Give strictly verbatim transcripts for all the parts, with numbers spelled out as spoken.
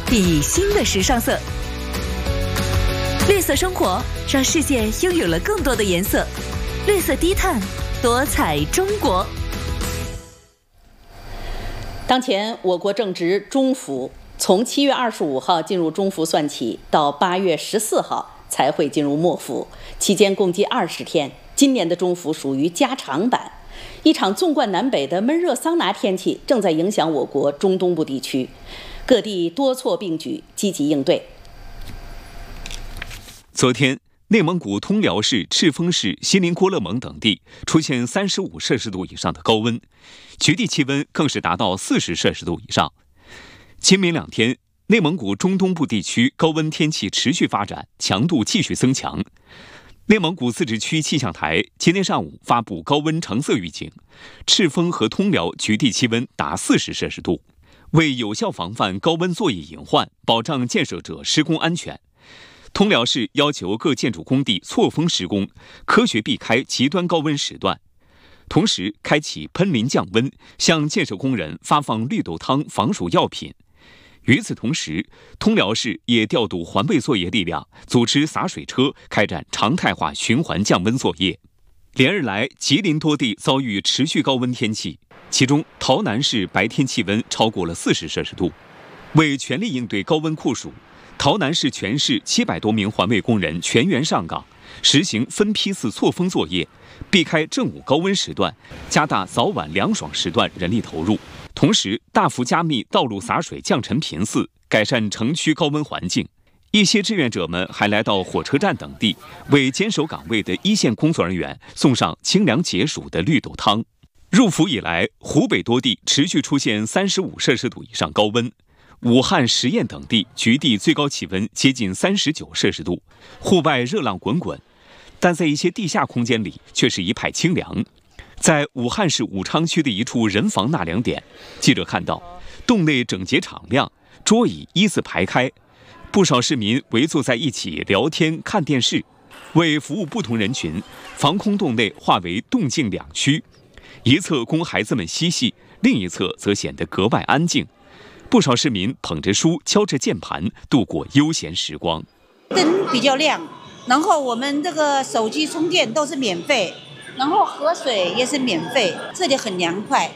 以新的时尚色。绿色生活让世界拥有了更多的颜色。绿色低碳，多彩中国。 当前我国正值中伏，从七月二十五号进入中伏算起，到八月十四号才会进入末伏，期间共计二十天。今年的中伏属于加长版。一场纵贯南北的闷热桑拿天气正在影响我国中东部地区，各地多措并举，积极应对。 昨天，内蒙古通辽市、赤峰市、锡林郭勒盟等地出现三十五摄氏度以上的高温，局地气温更是达到四十摄氏度以上。今明两天，内蒙古中东部地区高温天气持续发展，强度继续增强。内蒙古自治区气象台今天上午发布高温橙色预警，赤峰和通辽局地气温达四十摄氏度。为有效防范高温作业隐患，保障建设者施工安全，通辽市要求各建筑工地错峰施工，科学避开极端高温时段。同时，开启喷淋降温，向建设工人发放绿豆汤防暑药品。与此同时，通辽市也调度环卫作业力量，组织洒水车开展常态化循环降温作业。连日来，吉林多地遭遇持续高温天气，其中洮南市白天气温超过了四十摄氏度。为全力应对高温酷暑，洮南市全市七百多名环卫工人全员上岗，实行分批次错峰作业，避开正午高温时段，加大早晚凉爽时段人力投入。同时，大幅加密道路洒水降尘频次，改善城区高温环境。一些志愿者们还来到火车站等地，为坚守岗位的一线工作人员送上清凉解暑的绿豆汤。入伏以来，湖北多地持续出现三十五摄氏度以上高温，武汉、十堰等地局地最高气温接近三十九摄氏度，户外热浪滚滚，但在一些地下空间里却是一派清凉。在武汉市武昌区的一处人防纳凉点，记者看到洞内整洁敞亮，桌椅依次排开，不少市民围坐在一起聊天看电视。为服务不同人群，防空洞内划为动静两区，一侧供孩子们嬉戏，另一侧则显得格外安静。不少市民捧着书，敲着键盘，度过悠闲时光。 灯比较亮，然后我们这个手机充电都是免费，然后喝水也是免费，这里很凉快。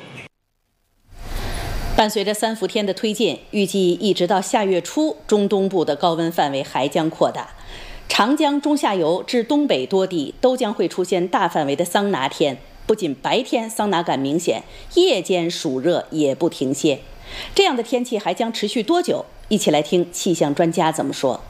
伴随着三伏天的推进，预计一直到下月初，中东部的高温范围还将扩大。长江中下游至东北多地都将会出现大范围的桑拿天，不仅白天桑拿感明显，夜间暑热也不停歇。这样的天气还将持续多久？一起来听气象专家怎么说。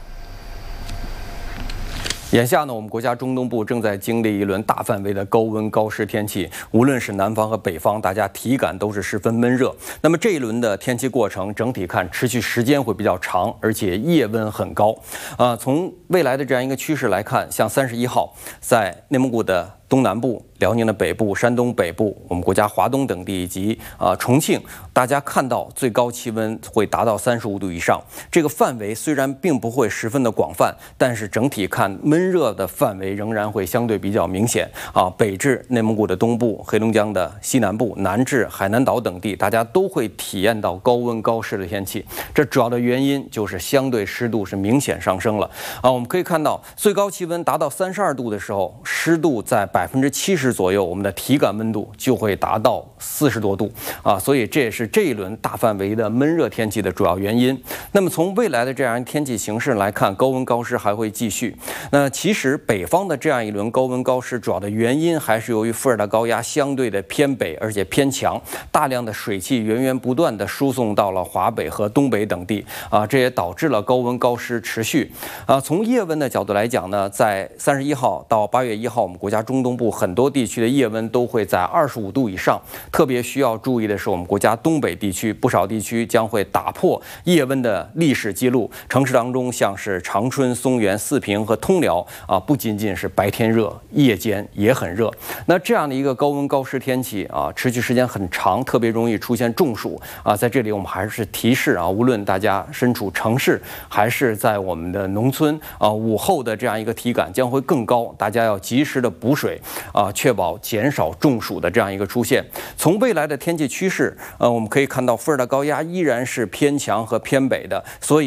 眼下呢，我们国家中东部正在经历一轮大范围的高温高湿天气，无论是南方和北方，大家体感都是十分闷热。那么这一轮的天气过程，整体看持续时间会比较长，而且夜温很高。啊、呃，从未来的这样一个趋势来看，像三十一号在内蒙古的东南部、辽宁的北部、山东北部、我们国家华东等地以及啊、呃、重庆，大家看到最高气温会达到三十五度以上。这个范围虽然并不会十分的广泛，但是整体看闷热的范围仍然会相对比较明显啊。北至内蒙古的东部、黑龙江的西南部，南至海南岛等地，大家都会体验到高温高湿的天气。这主要的原因就是相对湿度是明显上升了啊。我们可以看到，最高气温达到三十二度的时候，湿度在百分之七十左右，我们的体感温度就会达到四十多度啊，所以这也是这一轮大范围的闷热天气的主要原因。那么从未来的这样天气形势来看，高温高湿还会继续。那其实北方的这样一轮高温高湿，主要的原因还是由于副热带高压相对的偏北，而且偏强，大量的水汽源源不断的输送到了华北和东北等地啊，这也导致了高温高湿持续啊。从夜温的角度来讲呢，在三十一号到八月一号，我们国家中东部很多地区的夜温都会在二十五度以上。特别需要注意的是，我们国家东北地区不少地区将会打破夜温的历史记录。城市当中，像是长春、松原、四平和通辽啊，不仅仅是白天热，夜间也很热。那这样的一个高温高湿天气啊，持续时间很长，特别容易出现中暑啊。在这里，我们还是提示啊，无论大家身处城市还是在我们的农村啊，午后的这样一个体感将会更高，大家要及时的补水啊，确保减少中暑的这样一个出现。从未来的天气趋势，呃，我们可以看到副热带高压依然是偏强和偏北的，所以